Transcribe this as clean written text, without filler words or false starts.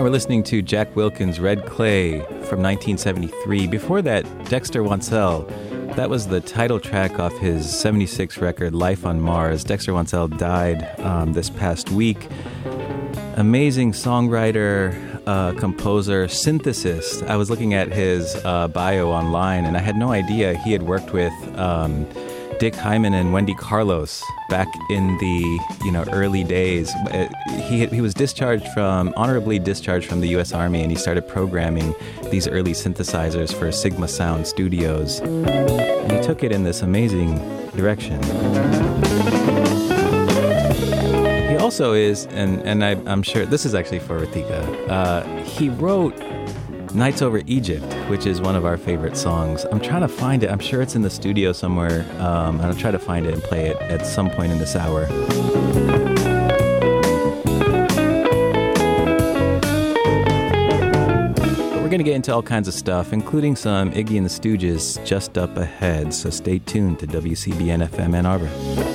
We're listening to Jack Wilkins' Red Clay from 1973. Before that, Dexter Wansel. That was the title track off his 76 record, Life on Mars. Dexter Wansel died this past week. Amazing songwriter, composer, synthesist. I was looking at his bio online, and I had no idea he had worked with Dick Hyman and Wendy Carlos back in the early days. He was honorably discharged from the U.S. Army, and he started programming these early synthesizers for Sigma Sound Studios. And he took it in this amazing direction. He also is, and I'm sure this is actually for Ratika. He wrote Nights Over Egypt, which is one of our favorite songs. I'm trying to find it. I'm sure it's in the studio somewhere. And I'll try to find it and play it at some point in this hour. But we're going to get into all kinds of stuff, including some Iggy and the Stooges just up ahead. So stay tuned to WCBN FM Ann Arbor.